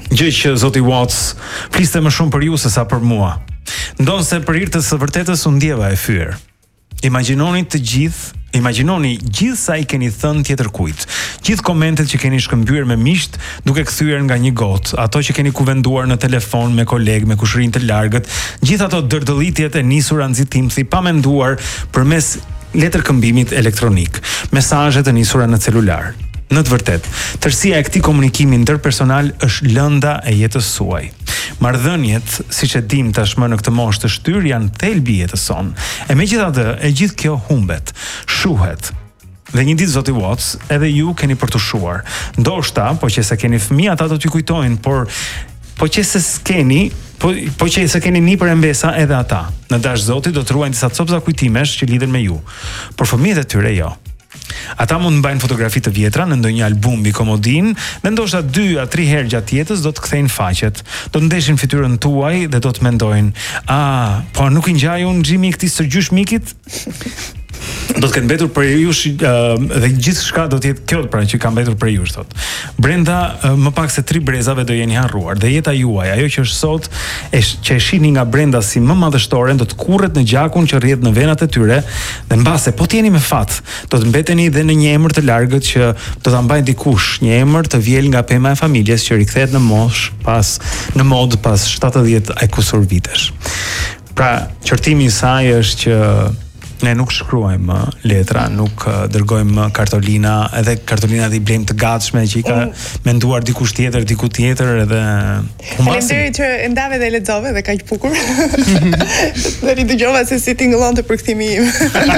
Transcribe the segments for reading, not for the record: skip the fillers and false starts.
gjë që zoti Watts fliste më shumë për ju se sa për mua. Ndonse për hir të së vërtetës u ndjeva e fyer. Imagjinoni gjithë sa i keni thënë tjetër kujt. Gjithë komentet që keni shkëmbyer me misht duke kthyer nga një gotë, ato që keni kuvenduar në telefon me kolegë, me kushërinj të largët, gjithë ato dërdëllitjet e nisura nxitimthi pa menduar përmes letërkëmbimit elektronik, mesazhe të nisura në celular. Në të vërtetë, tërësia e këtij komunikimi ndërpersonal është lënda e jetës suaj. Marrëdhëniet, siç e dim tashmë në këtë moshë të shtyr, janë thelbi i jetës sonë. E megjithatë, e gjithë kjo humbet, shuhet. Dhe një ditë zoti Watts, edhe ju keni për të shuar. Ndoshta, po që se keni fëmijë, ata do t'ju kujtojnë, por po që se s'keni, po që se keni një për embesa edhe ata. Në dash zoti do të ruajnë disa copëza kujtimesh që lidhen me ju. Por fëmijët e tyre jo. Ata mund të mbajnë fotografi të vjetra në ndonjë album mbi komodinë, dhe ndoshta 2 a 3 herë gjatë jetës do të kthejnë faqet, do të ndeshin fytyrën tuaj dhe do të mendojnë: po nuk i ngjaj unë xhimi i këtij sërgjysh mikit? Do të ketë mbetur për ju dhe gjithçka do të jetë kjo pra që ka mbetur për ju, thot. Brenda më pak se 3 brezave do jeni harruar dhe jeta juaj, ajo që është sot, që e shihni nga brenda si më madhështore, do të kurret në gjakun që rrjedh në venat e tyre, dhe mbase po të jeni me fat, do të mbeteni dhe në një emër të largët që do ta mbajë dikush, një emër të vjel nga pema e familjes që rikthehet në mod pas 70 e kusur vitesh. Pra, qërtimi i saj është që ne nuk shkruajmë letra, nuk dërgojmë kartolina, edhe kartolinat i blejmë të gatshme që i ka menduar dikush tjetër, diku tjetër, edhe faleminderit që e ndave dhe lexove dhe kaq bukur. Dhe i dëgjova se si tingëllonte për kthimin im.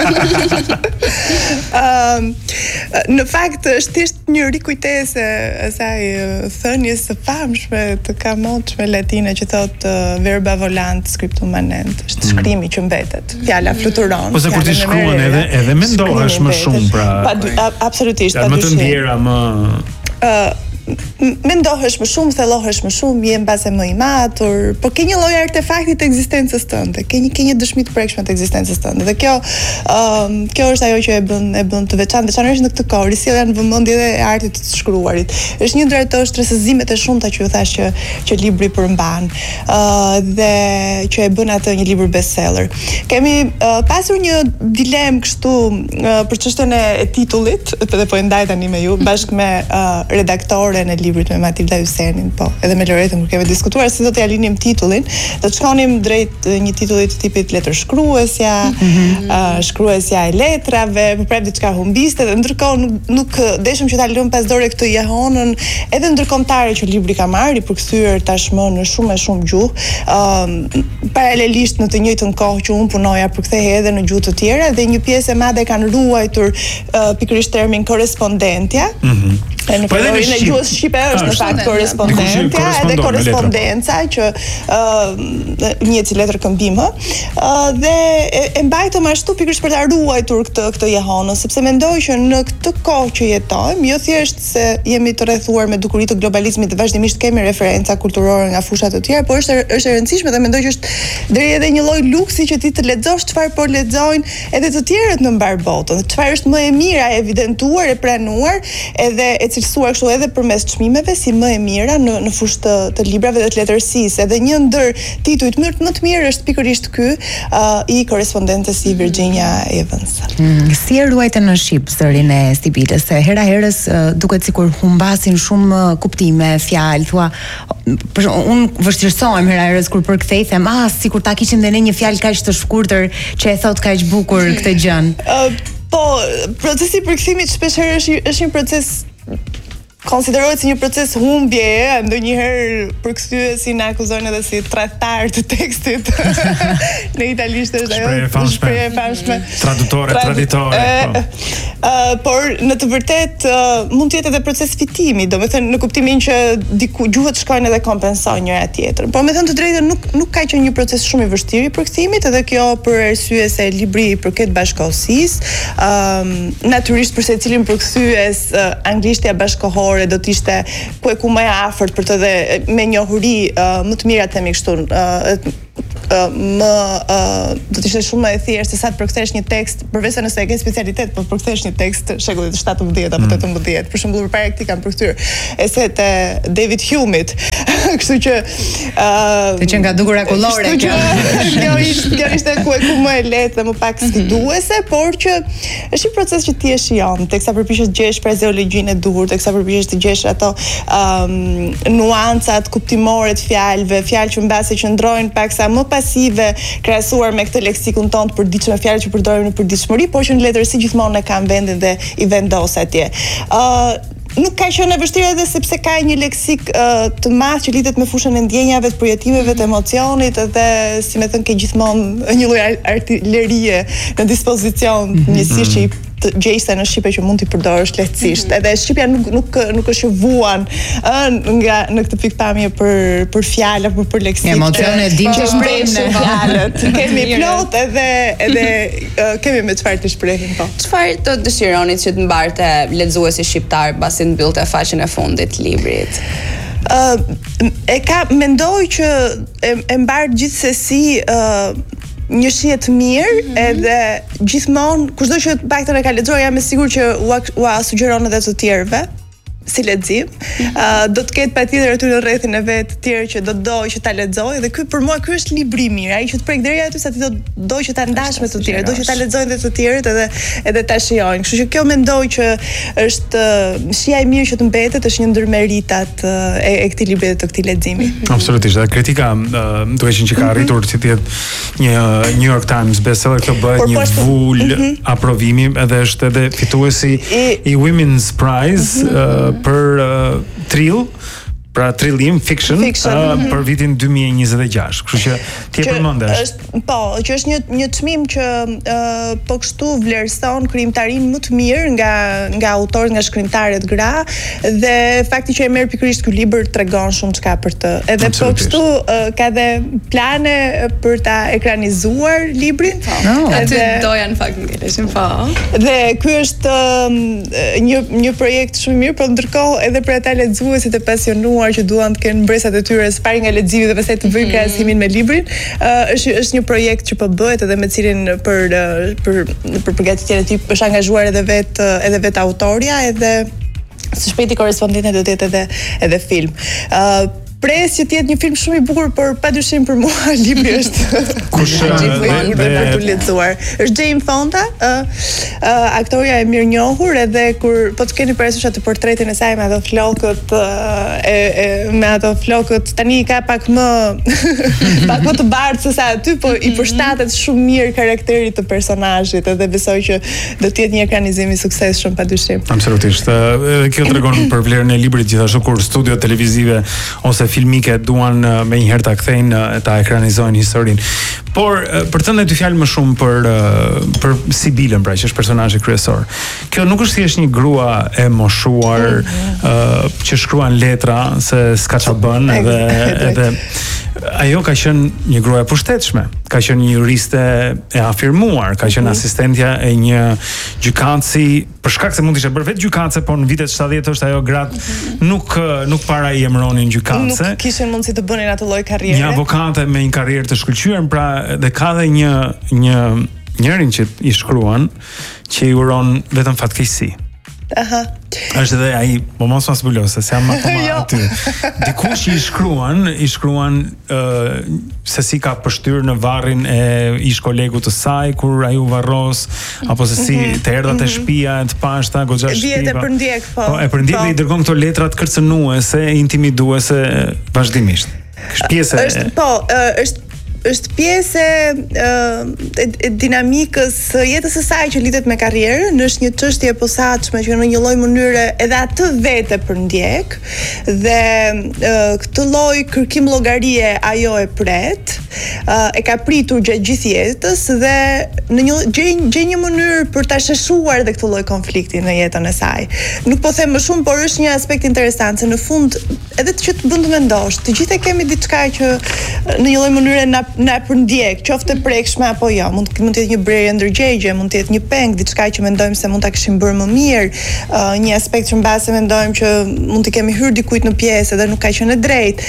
Në fakt është thjesht një rikujtesë e asaj thënies së famshme të kamotshme latine që thotë verba volant scriptum manent, është shkrimi që mbetet. Fjala fluturon. Kur ti shkruan edhe mendohesh më shumë, pra. Absolutisht, më të ndjera, më mendohesh më shumë, thellohesh më shumë, je mbase më i matur, por ke një lloj artefakti të ekzistencës tënde, ke një dëshmi të prekshme të ekzistencës tënde. Dhe kjo është ajo që e bën të veçantë, veçanërisht në këtë kohë, risjellja në vëmendje dhe e artit të shkruarit. Është një ndër ato shtresëzimet e shumta që ju thash që libri përmban, dhe që e bën atë një libër bestseller. Kemi pasur një dilemë kështu për çështjen e titullit, edhe po e ndaj tani me ju bashkë me redaktor në librit me Matilda Hysenin, po, edhe me Loretën kur kemi diskutuar se do t'ja linim titullin, do të shkonim drejt një titulli të tipit letër shkruesja, shkruesja e letrave, përprap diçka humbiste, dhe ndërkohë nuk deshëm që ta lëm pas dore këtë jehonën edhe ndërkombëtare që libri ka marrë, i përkthyer tashmë në shumë gjuhë, paralelisht në të njëjtën kohë që unë punoja përkthehej edhe në gjuhë të tjera, dhe një pjesë e madhe kanë ruajtur pikërisht termin korrespondentja. Në përdorin e gjuhës shqipe është në fakt korrespondentja, edhe korrespondenca që njëhet si letërkëmbim, dhe e mbajtëm ashtu pikërisht për ta ruajtur këtë jehonën, sepse mendoj që në këtë kohë që jetojmë, jo thjesht se jemi të rrethuar me dukuri të globalizmit dhe vazhdimisht kemi referenca kulturore nga fusha të tjera, por është e rëndësishme dhe mendoj që është deri edhe një lloj luksi që ti të lexosh çfarë po lexojnë edhe të tjerët në mbar botën, çfarë është më e mira e evidentuar, e pranuar, edhe e cilësuar kështu edhe përmes çmimeve si më e mira në fushë të librave dhe të letërsisë. Edhe një ndër titujt më të mirë është pikërisht ky i korrespondentës si Virginia Evans. Si e ruajtë në shqip zërin e Stibilës, se hera herës duket sikur humbasin shumë kuptime, fjalë, thua, unë vështirësohem hera herës kur përkthej, them, sikur ta kishim dhe ne një fjalë kaq të shkurtër që e thot kaq bukur këtë gjën. Po, procesi i përkthimit shpeshherë është një proces, konsiderohet si një proces humbjeje, ndonjëherë përkthyesi na akuzojnë edhe si tradhtar të tekstit. Në italisht është ajo shprehje e famshme. Tradutore, traditore. Por në të vërtetë mund të jetë edhe proces fitimi, domethënë në kuptimin që diku gjuhët shkojnë edhe kompensojnë njëra tjetrën. Por me thënë të drejtën nuk ka qenë një proces shumë i vështirë i përkthimit, edhe kjo për arsye se libri i përket bashkëkohësisë, natyrisht për secilin përkthyes anglishtja bashkëkohore do të ishte ku e ku më e afërt për të dhe me njohuri më të mira, themi kështu, do të ishte shumë më e thjeshtë se sa të përkthesh një tekst, përveç se nëse e ke specialitet, po përkthesh një tekst shekullit 17 apo 18. Për shembull, përpara këtij kam përkthyer eset e David Hume-it. Kështu që të që nga dukur akullore kjo. Kjo ishte ku më e lehtë dhe më pak sfiduese, por që është një proces që ti e shijon, teksa përpiqesh të gjesh frazeologjinë e duhur, teksa përpiqesh të gjesh ato nuancat kuptimore të fjalëve, fjalë që mbase qëndrojnë paksa më pasive krahasuar me këtë leksikun tonë të përditshme, fjalë që përdorim në përditshmëri, por që në letërsi gjithmonë e kanë vendin dhe i vendos atje. Nuk ka qenë e vështirë edhe sepse ka një leksik të madh që lidhet me fushën e ndjenjave, të përjetimeve, të emocionit, edhe si më thënë ke gjithmonë një lloj artillerie në dispozicion, njësisht që i të gjejse në shqipe që mund t'i përdorësh lehtësisht. Edhe shqipja nuk është vuan nga në këtë pikpamje për fjalë apo për leksikë. Emocione dim që shprehim fjalët. Kemi plot edhe kemi me çfarë të shprehim po. Çfarë të dëshironit që të mbarte lexuesi shqiptar pasi mbyllte faqen e fundit të librit? Mendoj që e mbar gjithsesi një shije të mirë, edhe gjithmonë kushdo që të paktën e ka lexuar, jam e sigurt që ua sugjeron edhe të tjerëve si lexim. Do të ketë patjetër aty në rrethin e vet të tjerë që do doj që ta lexoj, dhe ky për mua ky është libri i mirë, ai që të prek deri aty sa ti do doj që ta ndash me të tjerë, do që ta lexojnë dhe të tjerët edhe ta shijojnë. Kështu që kjo mendoj që është shija e mirë që të mbetet, është një ndër meritat e këtij libri dhe të këtij leximi. Absolutisht. Dhe kritika duke qenë që ka arritur që të jetë një New York Times bestseller, kjo bëhet një vul aprovimi, edhe është edhe fituesi i Women's Prize për thrill, pra thrillim fiction. Për vitin 2026. Kështu që ti e përmendesh. Që është një çmim që po kështu vlerëson krijimtarinë më të mirë nga autorët, nga shkrimtarët gra, dhe fakti që e merr pikërisht ky libër tregon shumë çka për të. Edhe po kështu ka dhe plane për ta ekranizuar librin. Aty doja në fakt ngeleshin po. Dhe ky është një projekt shumë i mirë, por ndërkohë edhe për ata lexuesit e pasionuar që duan të kenë mbresat e tyre së pari nga leximi dhe pastaj të bëjnë krahasimin me librin, është një projekt që po bëhet edhe me cilin për përgatitjen e tij është angazhuar edhe vet autoria, edhe së shpejti korrespondente do të jetë edhe film. Pres që të jetë një film shumë i bukur, por padyshim për mua libri është për të lexuar. Është Jane Fonda, aktoria e mirë njohur, edhe kur po të keni parasysh atë portretin e saj me ato flokët, tani ka pak më të bardhë se sa aty, po i përshtatet shumë mirë karakterit të personazhit, edhe besoj që do të jetë një ekranizim i suksesshëm padyshim. Absolutisht. Kjo tregon për vlerën e librit, gjithashtu kur studiot televizive ose filmike duan me njëherë ta kthejnë, ta ekranizojnë historinë. Por për të thënë dy fjalë më shumë për Sibilën, pra që është personazhi kryesor. Kjo nuk është thjesht një grua e moshuar që shkruan letra se s'ka ç'a bën, edhe ajo ka qenë një grua e pushtetshme, ka qenë një juriste e afirmuar, ka qenë asistentja e një gjykatësi, për shkak se mund të ishte bërë vetë gjykatëse, por në vitet 70 është ajo gratë nuk para i emëronin gjykatëse. Nuk kishin mundësi të bënin atë lloj karriere. Një avokate me një karrierë të shkëlqyer, pra dhe ka dhe njërin që i shkruan që i uron vetëm fatkeqësi. Është edhe ai, po mos ma zbulose, se jam aty. Dikush i shkruan se si ka pështyr në varrin e ish kolegut të saj kur ai u varros, apo se si të erdhat e shtëpia e të pashta goxha shtëpi. Dihet e përndjek, po. Po, e përndjek dhe i dërgon këto letrat kërcënuese, intimiduese vazhdimisht. Është pjesë e dinamikës jetës së saj që lidhet me karrierën, është një çështje e posaçme që në një lloj mënyre edhe atë vetë përndjek, dhe këtë lloj kërkim llogarie ajo e pret, e ka pritur gjatë gjithë jetës, dhe në një mënyrë për ta sheshuar edhe këtë lloj konflikti në jetën e saj. Nuk po them më shumë, por është një aspekt interesant se në fund edhe që të bën të mendosh, të gjithë kemi diçka që në një lloj mënyre na na përndjek, qoftë e prekshme apo jo. Mund të jetë një brerje ndërgjegje, mund të jetë një peng, diçka që mendojmë se mund ta kishim bërë më mirë, një aspekt që mbase mendojmë që mund të kemi hyrë dikujt në pjesë dhe nuk ka qenë drejt.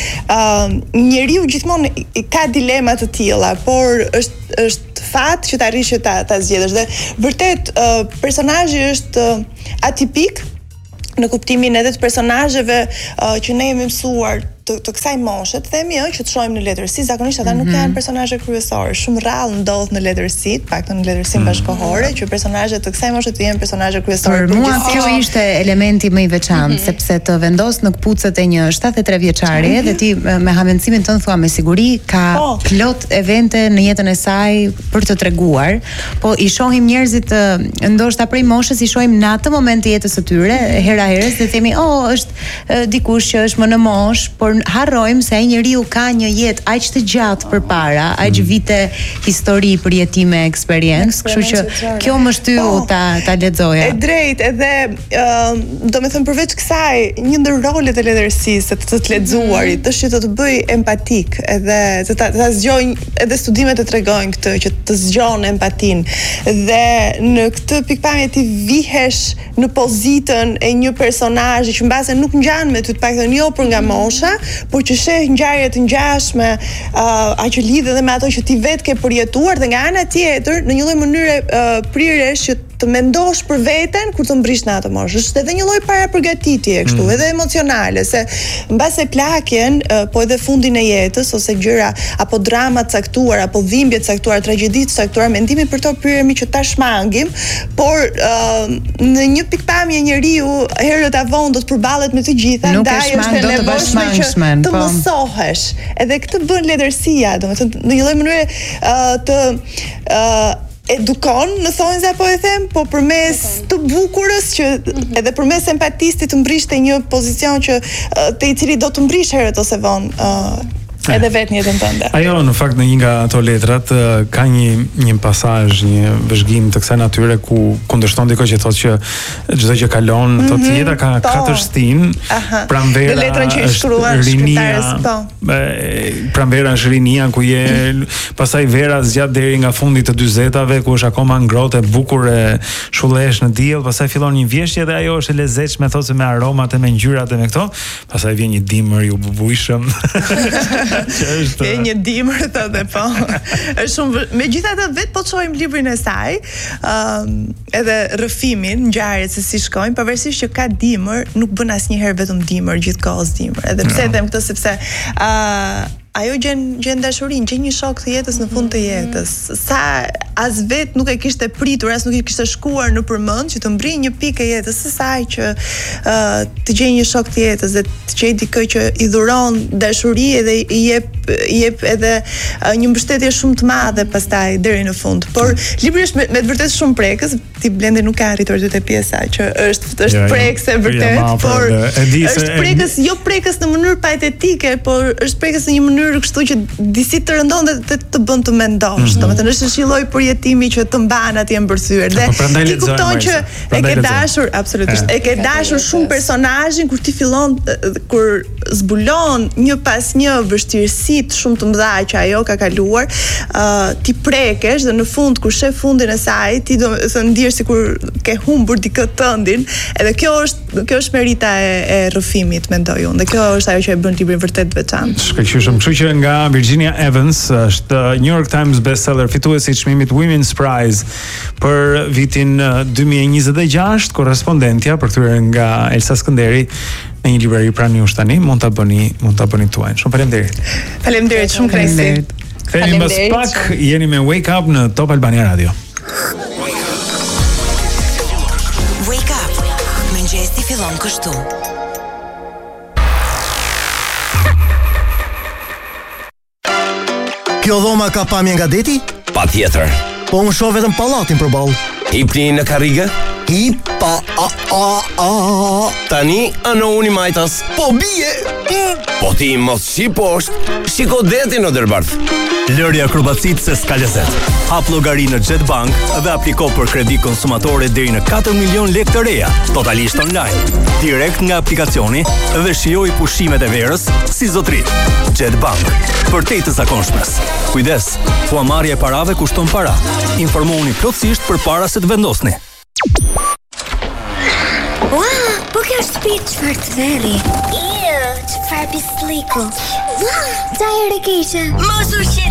Njeriu gjithmonë ka dilema të tilla, por është fat që të arrish ta zgjedhësh dhe vërtet personazhi është atipik në kuptimin edhe të personazheve që ne jemi mësuar të kësaj moshe, themi që të shohim në letërsi, zakonisht ata nuk janë personazhe kryesorë. Shumë rrallë ndodh në letërsi, paktën në letërsinë bashkëkohore, që personazhet të kësaj moshe të jenë personazhe kryesorë. Për mua kjo ishte elementi më i veçantë, sepse të vendos në kputucët e një 73 vjeçare dhe ti me hamendësimin tënd thua me siguri ka plot evente në jetën e saj për të treguar, po i shohim njerëzit ndoshta prej moshës i shohim në atë moment të jetës së tyre, hera herës dhe themi, është dikush që është më në moshë, por harrojmë se ai njeriu ka një jetë aq të gjatë përpara, aq vite histori, përjetime, eksperiencë, kështu që kjo më shtyu ta lexoja. E drejt, edhe domethënë përveç kësaj, një ndër rolet e letërsisë të lexuarit është që të bëj empatik, edhe ta zgjojnë, edhe studimet e tregojnë këtë që të zgjon empatin. Dhe në këtë pikpamje ti vihesh në pozitën e një personazhi që mbase nuk ngjan me ty, të paktën jo për nga mosha, por që sheh ngjarje të ngjashme, aq lidhe dhe me ato që ti vetë ke përjetuar dhe nga ana tjetër në një lloj mënyre prirësh që të mendosh për veten kur të mbrish në atë moshë. Është edhe një lloj parapërgatitje kështu, edhe emocionale, se mbase plakjen, po edhe fundin e jetës ose gjëra apo drama të caktuar apo dhimbje të caktuar, tragjedi të caktuar, mendimi për to priremi që ta shmangim, por në një pikpamje njeriu herët avon do të përballet me të gjitha, ndaj është e nevojshme që të mësohesh. Edhe këtë bën letërsia, domethënë në një lloj mënyre të edukon, në thonjza po e them, po përmes të bukurës që edhe përmes empatistit të mbrish te një pozicion që te i cili do të mbrish herët ose vonë edhe vetë në jetën tënde. Ajo në fakt në një nga ato letrat ka një pasazh, një vëzhgim të kësaj natyre ku kundërshton dikoj që thotë që çdo gjë kalon, thotë jeta ka 4 stin, pranvera është rinia, pranvera është rinia ku je, pastaj vera zgjat deri nga fundi të 40-tave ku është akoma ngrohtë, e bukur, e shullesh në diell, pastaj fillon një vjeshtje dhe ajo është e lezetshme, thotë me aromat e me ngjyrat e me këto, pastaj vjen një dimër i bubujshëm. Është një dimër thotë po. Është shumë, megjithatë vetë po shohim librin e saj, edhe rrëfimin, ngjarjet se si shkojnë, pavarësisht që ka dimër, nuk bën asnjëherë vetëm dimër, gjithkohës dimër. Edhe pse them këtë sepse ajo gjen dashurinë, gjen një shok të jetës në fund të jetës. Sa as vet nuk e kishte pritur, as nuk i kishte shkuar në përmend që të mbrijë një pikë e jetës së saj që të gjej një shok të jetës dhe të gjej dikë që i dhuron dashuri dhe i jep edhe një mbështetje shumë të madhe pastaj deri në fund. Por libri është me të vërtetë shumë prekës, ti Blendi nuk ka arritur të pjesa që është prekse vërtet, por është prekës, jo prekës në mënyrë patetike, por është prekës në një mënyrë kështu që disi të rëndon dhe të bën të mendosh. Domethënë është një lloj përjetimi që të mban atje mbërthyer dhe ti kupton që e ke dashur absolutisht. E ke dashur shumë personazhin kur ti fillon kur zbulon një pas një vështirësi shumë të mëdha që ajo ka kaluar, ti prekesh dhe në fund kur sheh fundin e saj, ti do të ndihesh sikur ke humbur dikë tëndin, edhe kjo është merita e rrëfimit, mendoj unë. Dhe kjo është ajo që e bën librin vërtet veçantë. Shkëlqyshëm. Kështu që nga Virginia Evans është New York Times bestseller, fituesi i çmimit Women's Prize për vitin 2026, korrespondentja për këtyre nga Elsa Skënderi në një librari pranë jush tani, mund ta bëni tuajin. Shumë faleminderit. Faleminderit, shumë kënaqësi. Kthehemi mbas pak, jeni me Wake Up në Top Albania Radio. Wake Up. Mëngjesi fillon kështu. Kjo dhoma ka pamje nga deti? Patjetër. Po unë shoh vetëm pallatin përballë. Hipni në karrige? Tani ano unë i majtas. Po bie. Po ti mos shi poshtë. Shiko detin në dërbardh. Lëri akrobacit se s'ka lezet. Hap llogari në Jetbank dhe apliko për kredi konsumatore deri në 4 milion lekë të reja, totalisht online, direkt nga aplikacioni dhe shijoj pushimet e verës si zotrit. Jetbank, për te të zakonshmes. Kujdes, huamarrja e parave kushton para. Informohuni plotësisht përpara se të vendosni. Wow, po kjo është shtëpi çfarë të veri. Çfarë pisliku. Wow, çajër e keqe. Mos u shit